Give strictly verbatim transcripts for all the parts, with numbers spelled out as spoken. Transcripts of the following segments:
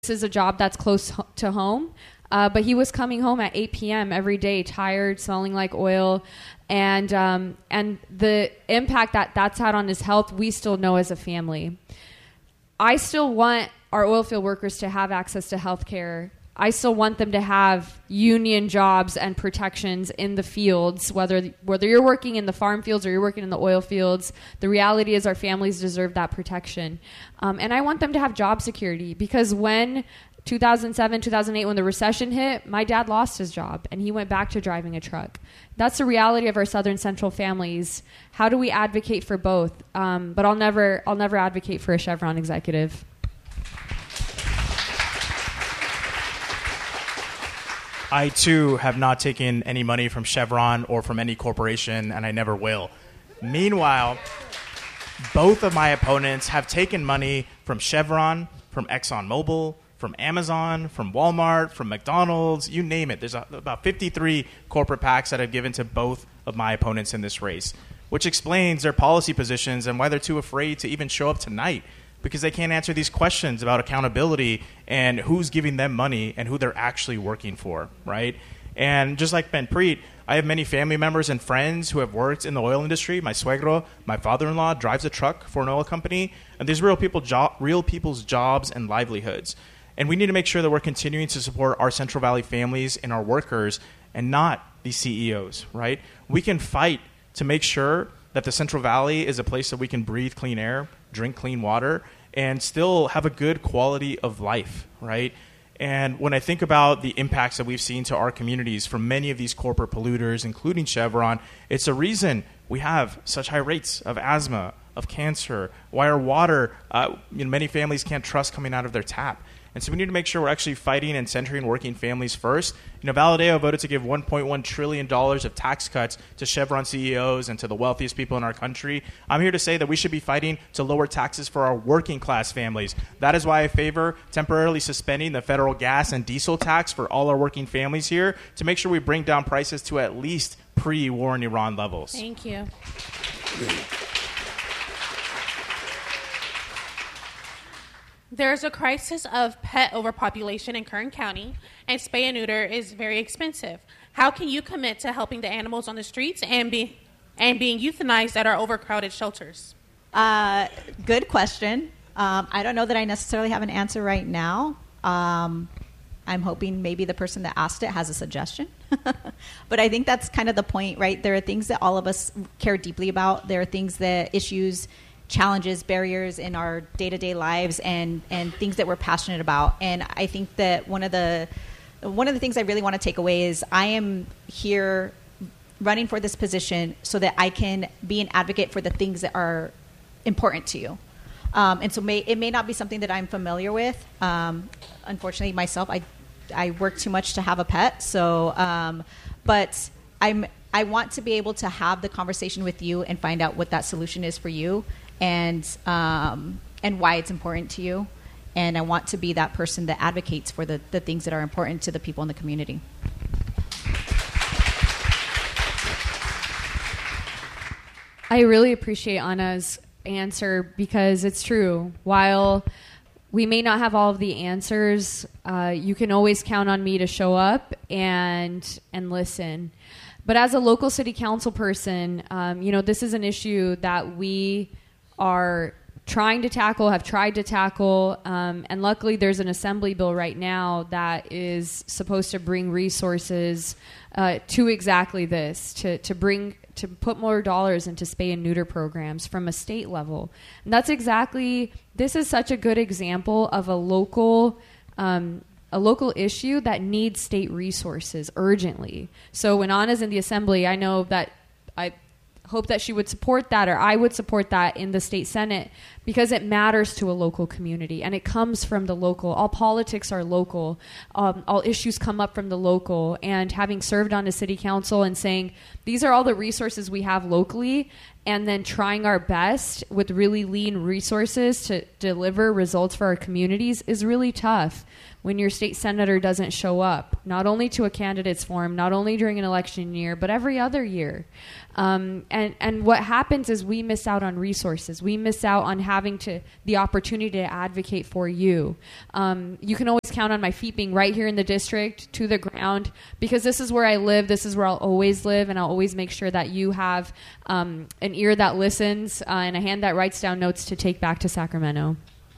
this is a job that's close to home. Uh, but he was coming home at eight p.m. every day, tired, smelling like oil. And um, and the impact that that's had on his health, we still know as a family. I still want our oil field workers to have access to health care. I still want them to have union jobs and protections in the fields, whether whether you're working in the farm fields or you're working in the oil fields. The reality is our families deserve that protection. Um, and I want them to have job security, because when two thousand seven, two thousand eight, when the recession hit, my dad lost his job and he went back to driving a truck. That's the reality of our Southern Central families. How do we advocate for both? Um, but I'll never, I'll never advocate for a Chevron executive. I, too, have not taken any money from Chevron or from any corporation, and I never will. Meanwhile, both of my opponents have taken money from Chevron, from ExxonMobil, from Amazon, from Walmart, from McDonald's, you name it. There's a, about fifty-three corporate PACs that have given to both of my opponents in this race, which explains their policy positions and why they're too afraid to even show up tonight, because they can't answer these questions about accountability and who's giving them money and who they're actually working for, right? And just like Ben Preet, I have many family members and friends who have worked in the oil industry. My suegro, my father-in-law, drives a truck for an oil company, and these real people, jo- real people's jobs and livelihoods. And we need to make sure that we're continuing to support our Central Valley families and our workers and not these C E Os, right? We can fight to make sure that the Central Valley is a place that we can breathe clean air, drink clean water, and still have a good quality of life, right? And when I think about the impacts that we've seen to our communities from many of these corporate polluters, including Chevron, it's a reason we have such high rates of asthma, of cancer, why our water, uh, you know, many families can't trust coming out of their tap. And so we need to make sure we're actually fighting and centering working families first. You know, Valadeo voted to give one point one trillion dollars of tax cuts to Chevron C E Os and to the wealthiest people in our country. I'm here to say that we should be fighting to lower taxes for our working class families. That is why I favor temporarily suspending the federal gas and diesel tax for all our working families here to make sure we bring down prices to at least pre-war in Iran levels. Thank you. There's a crisis of pet overpopulation in Kern County, and spay and neuter is very expensive. How can you commit to helping the animals on the streets and be and being euthanized at our overcrowded shelters? Uh, good question. Um, I don't know that I necessarily have an answer right now. Um, I'm hoping maybe the person that asked it has a suggestion. But I think that's kind of the point, right? There are things that all of us care deeply about. There are things that issues, challenges, barriers in our day-to-day lives, and, and things that we're passionate about. And I think that one of the one of the things I really want to take away is I am here running for this position so that I can be an advocate for the things that are important to you. Um, and so may, it may not be something that I'm familiar with. Um, unfortunately, myself, I I work too much to have a pet. So, um, but I'm I want to be able to have the conversation with you and find out what that solution is for you, and um, and why it's important to you. And I want to be that person that advocates for the, the things that are important to the people in the community. I really appreciate Anna's answer, because it's true. While we may not have all of the answers, uh, you can always count on me to show up and and listen. But as a local city council person, um, you know, this is an issue that we are trying to tackle, have tried to tackle, um, and luckily there's an assembly bill right now that is supposed to bring resources uh, to exactly this, to, to bring to put more dollars into spay and neuter programs from a state level. And that's exactly, this is such a good example of a local um, a local issue that needs state resources urgently. So when Anna's in the assembly, I know that I hope that she would support that, or I would support that in the state Senate, because it matters to a local community and it comes from the local. All politics are local. Um, all issues come up from the local. And having served on a city council and saying, these are all the resources we have locally, and then trying our best with really lean resources to deliver results for our communities is really tough when your state senator doesn't show up, not only to a candidates forum, not only during an election year, but every other year. Um, and, and what happens is we miss out on resources. We miss out on having to the opportunity to advocate for you. Um, you can always count on my feet being right here in the district to the ground, because this is where I live. This is where I'll always live, and I'll always make sure that you have um, an ear that listens uh, and a hand that writes down notes to take back to Sacramento.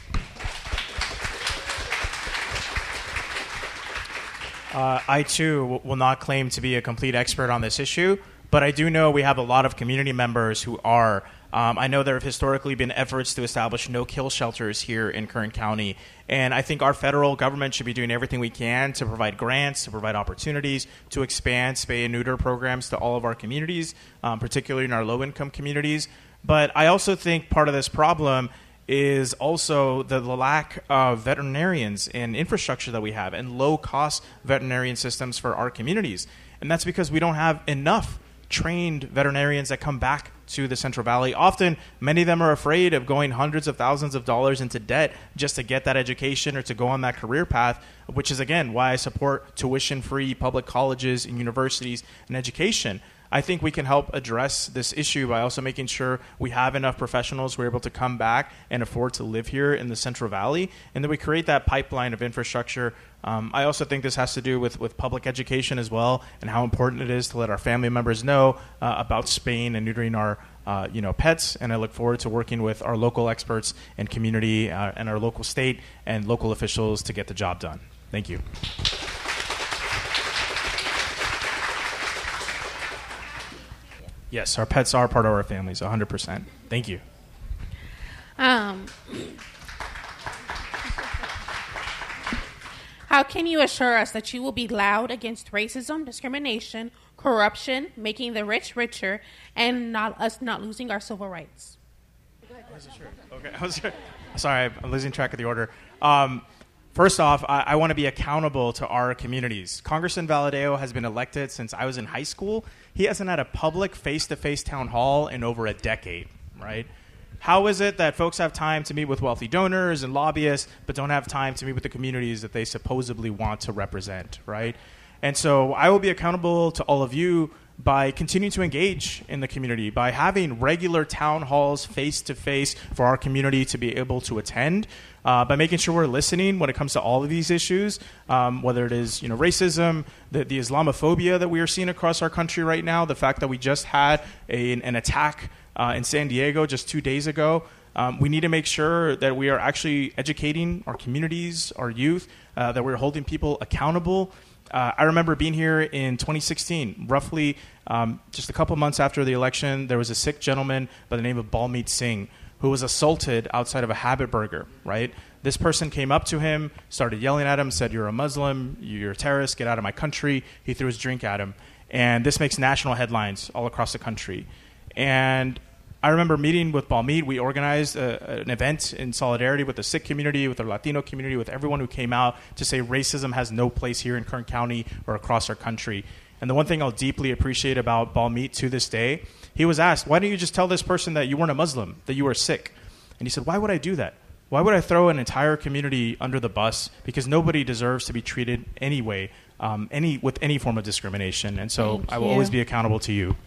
Uh, I, too, w- will not claim to be a complete expert on this issue, but I do know we have a lot of community members who are. Um, I know there have historically been efforts to establish no-kill shelters here in Kern County, and I think our federal government should be doing everything we can to provide grants, to provide opportunities, to expand spay and neuter programs to all of our communities, um, particularly in our low-income communities. But I also think part of this problem is also the, the lack of veterinarians and infrastructure that we have and low-cost veterinarian systems for our communities. And that's because we don't have enough trained veterinarians that come back to the Central Valley. Often, many of them are afraid of going hundreds of thousands of dollars into debt just to get that education or to go on that career path, which is, again, why I support tuition-free public colleges and universities and education. I think we can help address this issue by also making sure we have enough professionals who are able to come back and afford to live here in the Central Valley, and that we create that pipeline of infrastructure. Um, I also think this has to do with, with public education as well, and how important it is to let our family members know uh, about spaying and neutering our uh, you know, pets. And I look forward to working with our local experts and community uh, and our local state and local officials to get the job done. Thank you. Yes, our pets are part of our families, one hundred percent. Thank you. Um, how can you assure us that you will be loud against racism, discrimination, corruption, making the rich richer, and not us not losing our civil rights? Okay, I was, sorry, I'm losing track of the order. Um, First off, I, I want to be accountable to our communities. Congressman Valadeo has been elected since I was in high school. He hasn't had a public face-to-face town hall in over a decade, right? How is it that folks have time to meet with wealthy donors and lobbyists, but don't have time to meet with the communities that they supposedly want to represent, right? And so I will be accountable to all of you by continuing to engage in the community, by having regular town halls face-to-face for our community to be able to attend, uh, by making sure we're listening when it comes to all of these issues, um, whether it is you know racism, the, the Islamophobia that we are seeing across our country right now, the fact that we just had a, an attack uh, in San Diego just two days ago. Um, we need to make sure that we are actually educating our communities, our youth, uh, that we're holding people accountable. Uh, I remember being here in twenty sixteen, roughly um, just a couple months after the election. There was a Sikh gentleman by the name of Balmeet Singh who was assaulted outside of a Habit Burger, right? This person came up to him, started yelling at him, said, "You're a Muslim, you're a terrorist, get out of my country." He threw his drink at him. And this makes national headlines all across the country. And I remember meeting with Balmeet. We organized a, an event in solidarity with the Sikh community, with the Latino community, with everyone who came out to say racism has no place here in Kern County or across our country. And the one thing I'll deeply appreciate about Balmeet to this day, he was asked, why don't you just tell this person that you weren't a Muslim, that you were Sikh? And he said, why would I do that? Why would I throw an entire community under the bus? Because nobody deserves to be treated anyway, um, any with any form of discrimination. And so Thank I will you. always be accountable to you.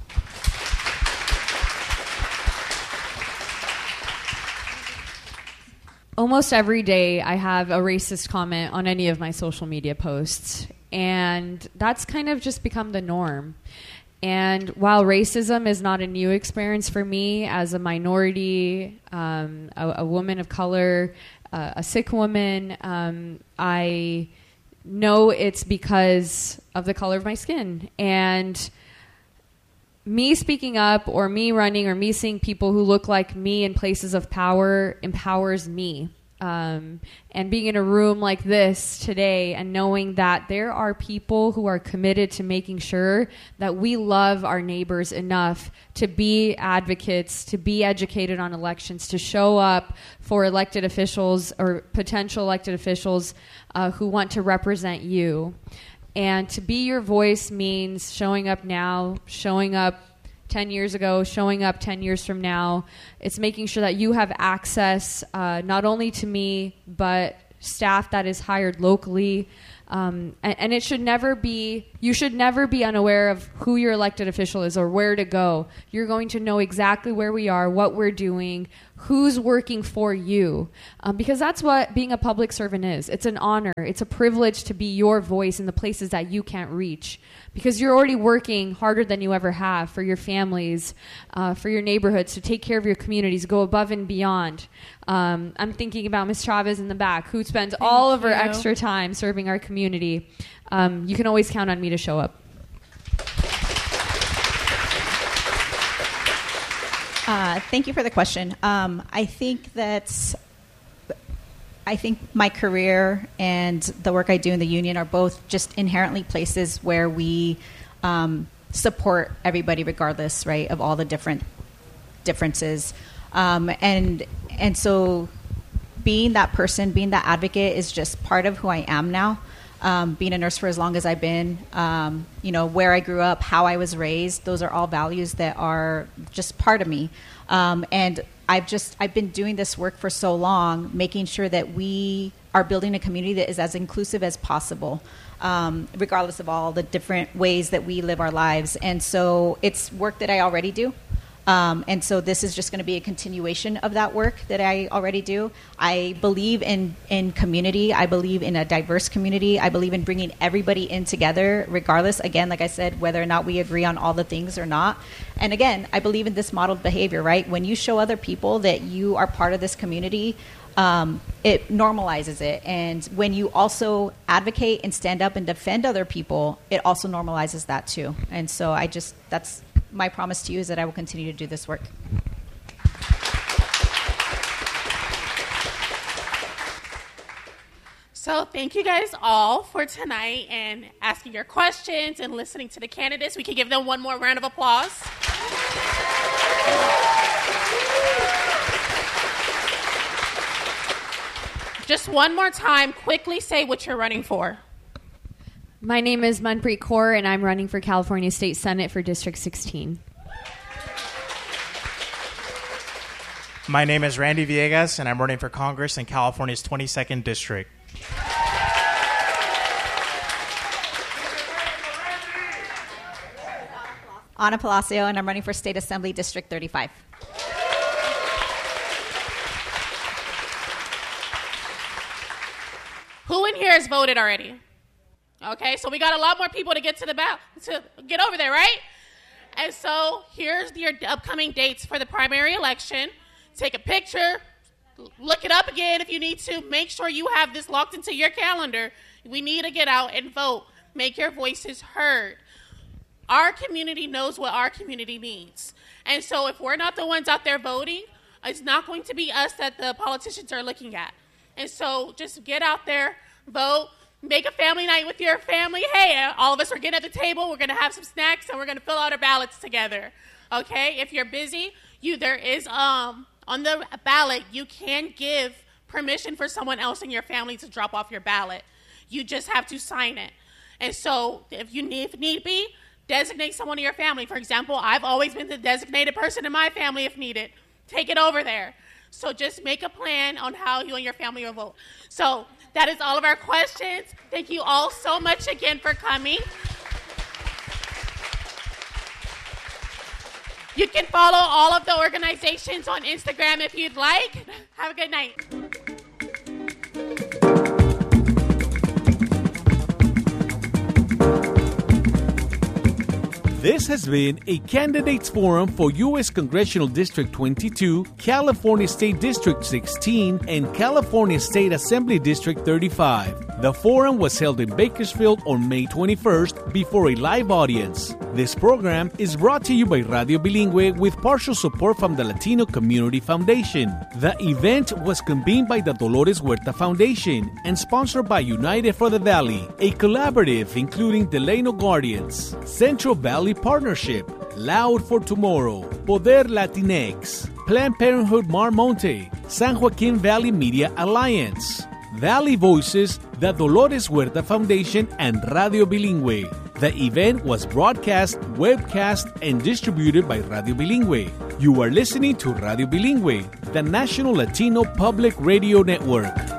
Almost every day I have a racist comment on any of my social media posts, and that's kind of just become the norm. And while racism is not a new experience for me as a minority, um, a, a woman of color, uh, a Sikh woman, um, I know it's because of the color of my skin. And me speaking up or me running or me seeing people who look like me in places of power empowers me. Um, and being in a room like this today and knowing that there are people who are committed to making sure that we love our neighbors enough to be advocates, to be educated on elections, to show up for elected officials or potential elected officials uh, who want to represent you. And to be your voice means showing up now, showing up ten years ago, showing up ten years from now. It's making sure that you have access uh, not only to me, but staff that is hired locally. Um, and, and it should never be, you should never be unaware of who your elected official is or where to go. You're going to know exactly where we are, what we're doing, who's working for you. Um, because that's what being a public servant is. It's an honor. It's a privilege to be your voice in the places that you can't reach. Because you're already working harder than you ever have for your families, uh, for your neighborhoods, to take care of your communities, go above and beyond. Um, I'm thinking about Miz Chavez in the back, who spends Thank all of her you. extra time serving our community. Um, you can always count on me to show up. Uh, thank you for the question. Um, I think that's, I think my career and the work I do in the union are both just inherently places where we um, support everybody regardless, right, of all the different differences. Um, and and so being that person, being that advocate is just part of who I am now. Um, being a nurse for as long as I've been, um, you know, where I grew up, how I was raised, those are all values that are just part of me. Um, and I've just, I've been doing this work for so long, making sure that we are building a community that is as inclusive as possible, um, regardless of all the different ways that we live our lives. And so it's work that I already do. Um, and so this is just going to be a continuation of that work that I already do. I believe in, in community. I believe in a diverse community. I believe in bringing everybody in together, regardless, again, like I said, whether or not we agree on all the things or not. And again, I believe in this modeled behavior, right? When you show other people that you are part of this community, um, it normalizes it. And when you also advocate and stand up and defend other people, it also normalizes that too. And so I just, that's my promise to you, is that I will continue to do this work. So thank you guys all for tonight and asking your questions and listening to the candidates. We can give them one more round of applause. Just one more time, quickly say what you're running for. My name is Manpreet Kaur, and I'm running for California State Senate for District sixteen. My name is Randy Villegas, and I'm running for Congress in California's twenty-second District. Ana Palacio, and I'm running for State Assembly District thirty-five. Who in here has voted already? Okay, so we got a lot more people to get to the ba- to get over there, right? And so here's your upcoming dates for the primary election. Take a picture, look it up again if you need to. Make sure you have this locked into your calendar. We need to get out and vote. Make your voices heard. Our community knows what our community needs. And so if we're not the ones out there voting, it's not going to be us that the politicians are looking at. And so just get out there, vote. Make a family night with your family. Hey, all of us are getting at the table. We're going to have some snacks, and we're going to fill out our ballots together. Okay? If you're busy, you there is um on the ballot, you can give permission for someone else in your family to drop off your ballot. You just have to sign it. And so if you need, if need be, designate someone in your family. For example, I've always been the designated person in my family if needed. Take it over there. So just make a plan on how you and your family will vote. So that is all of our questions. Thank you all so much again for coming. You can follow all of the organizations on Instagram if you'd like. Have a good night. This has been a candidates forum for U S Congressional District twenty-two, California State District sixteen, and California State Assembly District thirty-five. The forum was held in Bakersfield on May twenty-first before a live audience. This program is brought to you by Radio Bilingüe with partial support from the Latino Community Foundation. The event was convened by the Dolores Huerta Foundation and sponsored by United for the Valley, a collaborative including Delano Guardians, Central Valley Partnership, Loud for Tomorrow, Poder Latinx, Planned Parenthood Mar Monte, San Joaquin Valley Media Alliance, Valley Voices, the Dolores Huerta Foundation, and Radio Bilingüe. The event was broadcast, webcast, and distributed by Radio Bilingüe. You are listening to Radio Bilingüe, the national Latino public radio network.